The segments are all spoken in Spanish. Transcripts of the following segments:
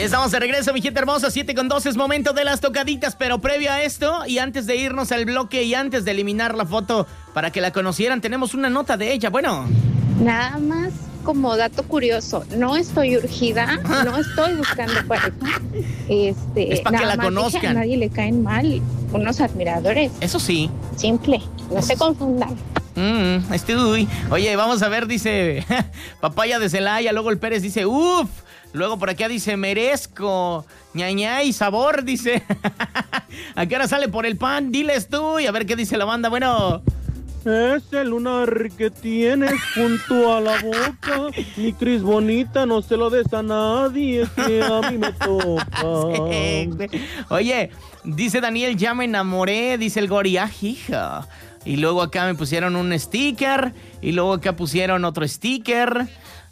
Ya estamos de regreso, mi gente hermosa, 7:12, es momento de las tocaditas, pero previo a esto, y antes de irnos al bloque y antes de eliminar la foto para que la conocieran, tenemos una nota de ella, bueno. Nada más como dato curioso, no estoy urgida, no estoy buscando pareja. Es para que la conozcan. A nadie le caen mal unos admiradores. Eso sí. Simple, no se confundan. Oye, vamos a ver, dice Papaya de Celaya, luego el Pérez dice, uff. Luego por acá dice, merezco, ñaña y sabor, dice. ¿A qué hora sale por el pan? Diles tú y a ver qué dice la banda. Bueno. Es el lunar que tienes junto a la boca. Mi Cris bonita, no se lo des a nadie, que a mí me toca. Sí. Oye, dice Daniel, ya me enamoré, dice el Gori, hija. Y luego acá me pusieron un sticker y luego acá pusieron otro sticker.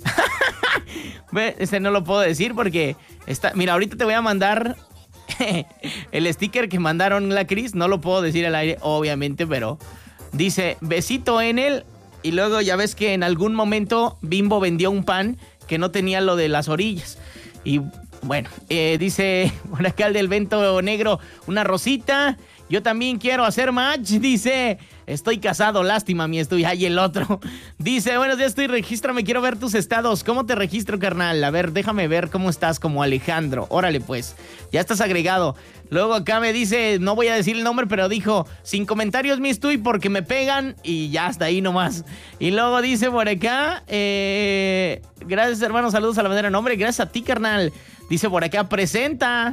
Ese no lo puedo decir porque está. Mira, ahorita te voy a mandar el sticker que mandaron la Cris. No lo puedo decir al aire, obviamente, pero dice besito en él. Y luego ya ves que en algún momento Bimbo vendió un pan que no tenía lo de las orillas. Y bueno, dice por acá el del Vento Negro, una rosita. Yo también quiero hacer match, dice. Estoy casado, lástima mi estoy. Ay, el otro. Dice, buenos días, regístrame, quiero ver tus estados. ¿Cómo te registro, carnal? A ver, déjame ver cómo estás como Alejandro. Órale, pues. Ya estás agregado. Luego acá me dice, no voy a decir el nombre, pero dijo, sin comentarios, mi estoy, porque me pegan. Y ya, hasta ahí nomás. Y luego dice por acá, gracias, hermano, saludos a la bandera. No, hombre, gracias a ti, carnal. Dice por acá, presenta.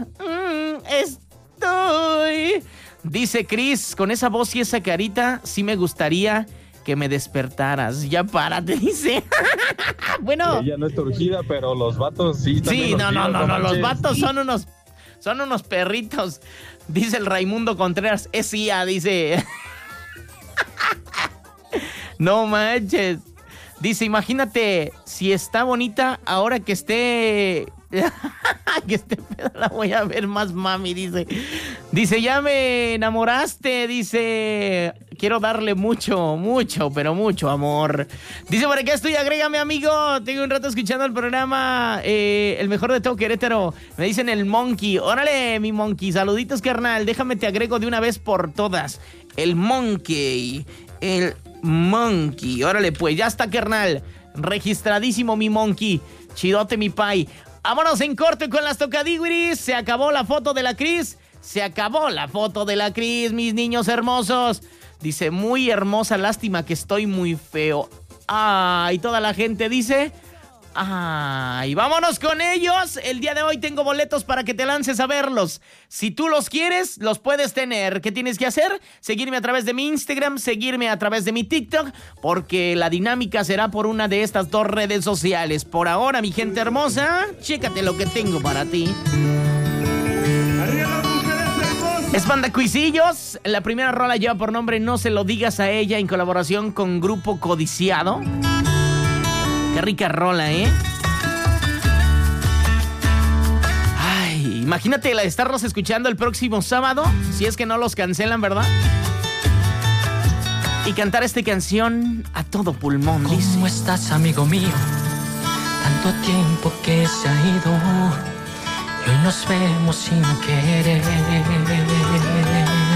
Estoy... Dice Cris, con esa voz y esa carita, sí me gustaría que me despertaras. Ya párate, dice. Bueno. Ella no está urgida, pero los vatos sí. Sí, no, los vatos son unos perritos. Dice el Raimundo Contreras, es IA, dice. No manches. Dice, imagínate, si está bonita, ahora que esté... que este pedo la voy a ver más mami, dice. Dice, ya me enamoraste, dice, quiero darle mucho, pero mucho amor. Dice, por acá estoy, agrégame, amigo. Tengo un rato escuchando el programa, el mejor de todo Querétaro. Me dicen el Monkey. Órale, mi Monkey, saluditos, carnal. Déjame te agrego de una vez por todas. El Monkey. Órale, pues, ya está, carnal. Registradísimo, mi Monkey. Chidote, mi pai. Vámonos en corte con las tocadiguiris. Se acabó la foto de la Cris. Mis niños hermosos. Dice, muy hermosa, lástima que estoy muy feo. Ay, toda la gente dice... Ay, vámonos con ellos. El día de hoy tengo boletos para que te lances a verlos. Si tú los quieres, los puedes tener. ¿Qué tienes que hacer? Seguirme a través de mi Instagram, seguirme a través de mi TikTok, porque la dinámica será por una de estas dos redes sociales. Por ahora, mi gente hermosa, chécate lo que tengo para ti. Es Banda Cuisillos. La primera rola lleva por nombre No se lo digas a ella, en colaboración con Grupo Codiciado. Qué rica rola, ¿eh? Ay, imagínate la de estarlos escuchando el próximo sábado, si es que no los cancelan, ¿verdad? Y cantar esta canción a todo pulmón, dice. ¿Cómo estás, amigo mío? Tanto tiempo que se ha ido y hoy nos vemos sin querer.